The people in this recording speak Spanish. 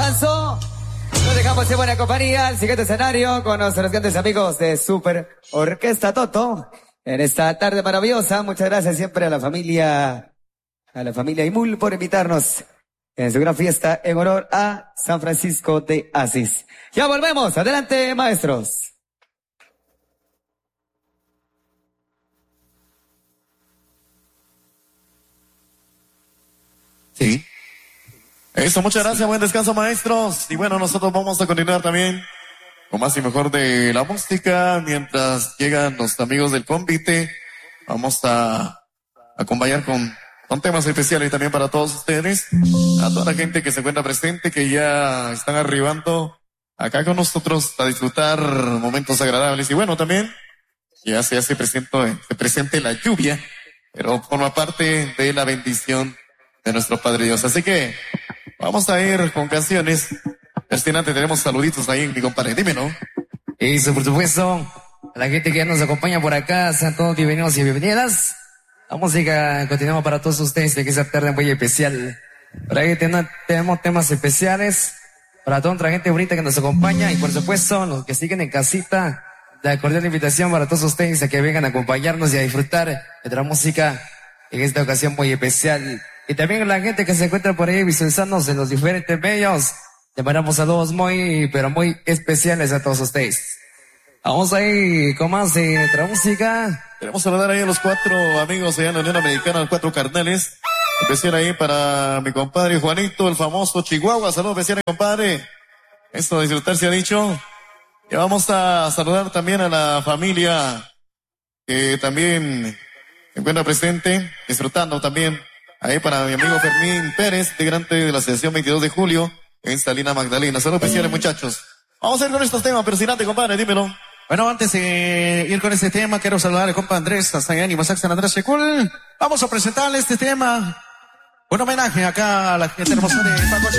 abrazo. Nos dejamos en buena compañía. Al siguiente escenario con nuestros grandes amigos de Super Orquesta Toto. En esta tarde maravillosa. Muchas gracias siempre a la familia Imul por invitarnos en su gran fiesta en honor a San Francisco de Asís. Ya volvemos. Adelante, maestros. Sí. Eso, muchas gracias, buen descanso, maestros. Y bueno, nosotros vamos a continuar también con más y mejor de la música. Mientras llegan los amigos del convite, vamos a acompañar con temas especiales también para todos ustedes. A toda la gente que se encuentra presente, que ya están arribando acá con nosotros a disfrutar momentos agradables. Y bueno, también ya se hace presente la lluvia, pero forma parte de la bendición de nuestro Padre Dios. Así que vamos a ir con canciones. Destinante, tenemos saluditos ahí, mi compadre. Dímelo. Eso, por supuesto. A la gente que ya nos acompaña por acá, sean todos bienvenidos y bienvenidas. La música continuamos para todos ustedes de que esa tarde muy especial. Por ahí tenemos temas especiales para toda otra gente bonita que nos acompaña. Y por supuesto, los que siguen en casita, la cordial invitación para todos ustedes a que vengan a acompañarnos y a disfrutar de la música en esta ocasión muy especial. Y también la gente que se encuentra por ahí visualizándonos en los diferentes medios. Le mandamos saludos muy, pero muy especiales a todos ustedes. Vamos ahí con más de nuestra música. Queremos saludar ahí a los 4 amigos allá en la Unión Americana, los 4 carnales. Especial ahí para mi compadre Juanito, el famoso Chihuahua. Saludos especiales, compadre. Esto de disfrutar se ha dicho. Y vamos a saludar también a la familia que también se encuentra presente, disfrutando también. Ahí para mi amigo Fermín Pérez, integrante de la Asociación 22 de Julio, en Salina Magdalena. Saludos especiales, muchachos. Vamos a ir con estos temas, pero sin antes, compadre, dímelo. Bueno, antes de ir con este tema, quiero saludar al compa Andrés Azayán y Masaxan Andrés Shekul. Vamos a presentarle este tema. Un homenaje acá a la gente hermosa de Paco.